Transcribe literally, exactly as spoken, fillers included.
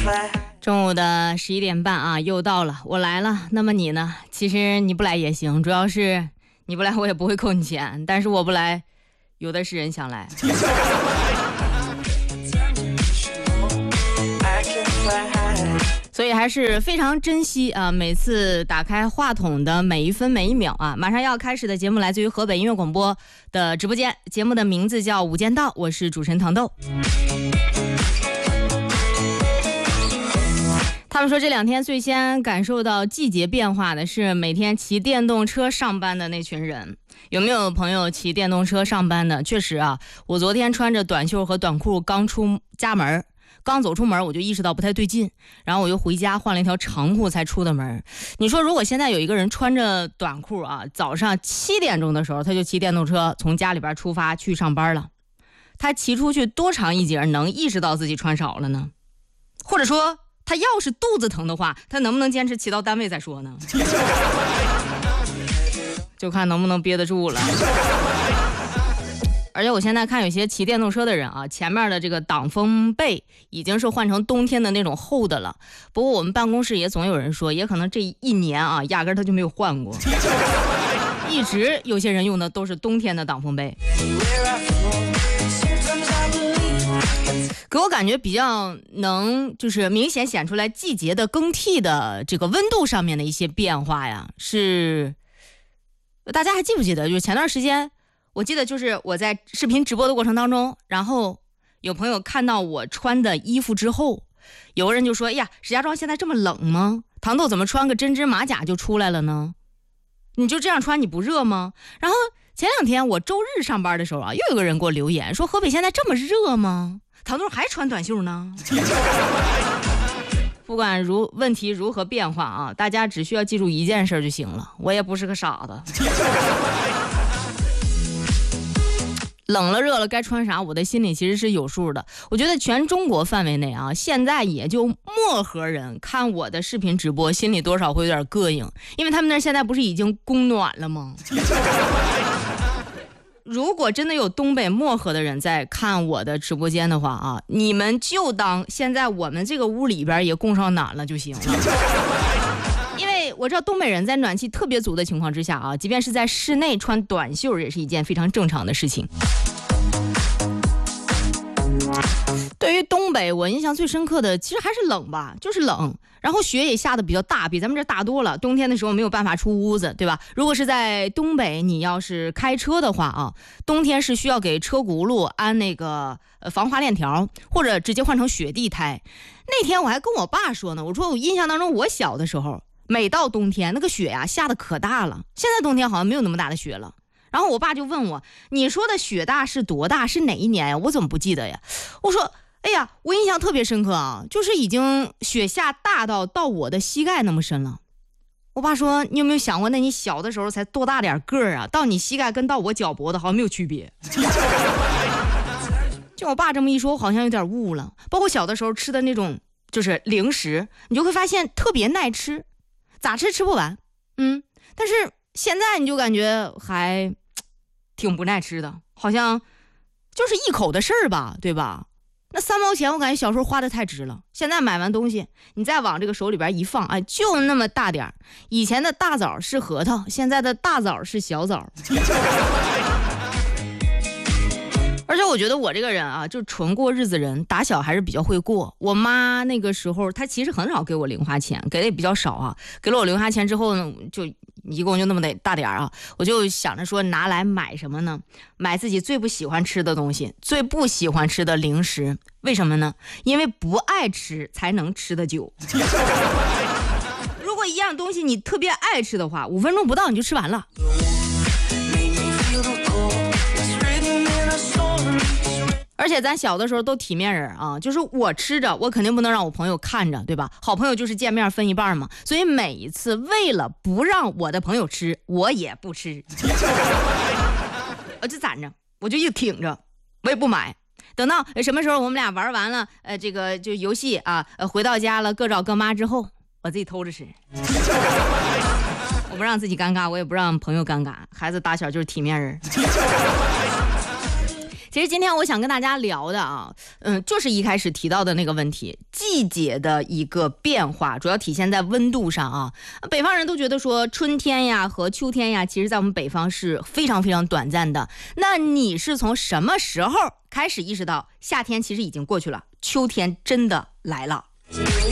中午的十一点半啊，又到了，我来了。那么你呢？其实你不来也行，主要是你不来我也不会扣你钱，但是我不来，有的是人想来。所以还是非常珍惜啊，每次打开话筒的每一分每一秒啊！马上要开始的节目来自于河北音乐广播的直播间，节目的名字叫《无间道》，我是主持人糖豆。他们说这两天最先感受到季节变化的是每天骑电动车上班的那群人。有没有朋友骑电动车上班的？确实啊，我昨天穿着短袖和短裤刚出家门，刚走出门我就意识到不太对劲，然后我又回家换了一条长裤才出的门。你说如果现在有一个人穿着短裤啊，早上七点钟的时候他就骑电动车从家里边出发去上班了，他骑出去多长一截能意识到自己穿少了呢？或者说他要是肚子疼的话，他能不能坚持骑到单位再说呢？就看能不能憋得住了。而且我现在看有些骑电动车的人啊，前面的这个挡风被已经是换成冬天的那种厚的了。不过我们办公室也总有人说，也可能这一年啊，压根他就没有换过，一直有些人用的都是冬天的挡风被。给我感觉比较能就是明显显出来季节的更替的这个温度上面的一些变化呀，是大家还记不记得？就是前段时间我记得就是我在视频直播的过程当中，然后有朋友看到我穿的衣服之后，有个人就说：“哎呀，石家庄现在这么冷吗？糖豆怎么穿个针织马甲就出来了呢？你就这样穿你不热吗？”然后前两天我周日上班的时候啊，又有个人给我留言说：“河北现在这么热吗？糖豆还穿短袖呢。”不管如问题如何变化啊，大家只需要记住一件事就行了，我也不是个傻子。冷了热了该穿啥，我的心里其实是有数的。我觉得全中国范围内啊，现在也就漠河人看我的视频直播，心里多少会有点膈应，因为他们那现在不是已经供暖了吗？如果真的有东北漠河的人在看我的直播间的话啊，你们就当现在我们这个屋里边也供上暖了就行了。因为我知道东北人在暖气特别足的情况之下啊，即便是在室内穿短袖也是一件非常正常的事情。对于东北我印象最深刻的其实还是冷吧，就是冷，然后雪也下的比较大，比咱们这大多了，冬天的时候没有办法出屋子，对吧？如果是在东北你要是开车的话啊，冬天是需要给车轱辘安那个呃防滑链条，或者直接换成雪地胎。那天我还跟我爸说呢，我说我印象当中我小的时候每到冬天那个雪呀下的可大了，现在冬天好像没有那么大的雪了。然后我爸就问我，你说的雪大是多大，是哪一年呀？我怎么不记得呀？我说哎呀，我印象特别深刻啊，就是已经雪下大到到我的膝盖那么深了。我爸说，你有没有想过，那你小的时候才多大点个儿啊，到你膝盖跟到我脚脖子好像没有区别。就我爸这么一说，我好像有点悟了。包括小的时候吃的那种就是零食，你就会发现特别耐吃，咋吃吃不完，嗯，但是现在你就感觉还挺不耐吃的，好像就是一口的事儿吧，对吧？那三毛钱我感觉小时候花的太值了，现在买完东西你再往这个手里边一放，哎，就那么大点儿。以前的大枣是核桃，现在的大枣是小枣。而且我觉得我这个人啊，就纯过日子人，打小还是比较会过。我妈那个时候她其实很少给我零花钱，给的也比较少啊。给了我零花钱之后呢，就一共就那么得大点啊，我就想着说拿来买什么呢？买自己最不喜欢吃的东西，最不喜欢吃的零食。为什么呢？因为不爱吃才能吃得久。如果一样东西你特别爱吃的话，五分钟不到你就吃完了。而且咱小的时候都体面人啊，就是我吃着我肯定不能让我朋友看着，对吧？好朋友就是见面分一半嘛，所以每一次为了不让我的朋友吃，我也不吃。我就攒着，我就一挺着，我也不买。等到什么时候我们俩玩完了呃这个就游戏啊，呃回到家了各找各妈之后，我自己偷着吃。我不让自己尴尬，我也不让朋友尴尬，孩子打小就是体面人。 其实今天我想跟大家聊的啊，嗯，就是一开始提到的那个问题，季节的一个变化，主要体现在温度上啊。北方人都觉得说春天呀和秋天呀，其实在我们北方是非常非常短暂的。那你是从什么时候开始意识到夏天其实已经过去了，秋天真的来了？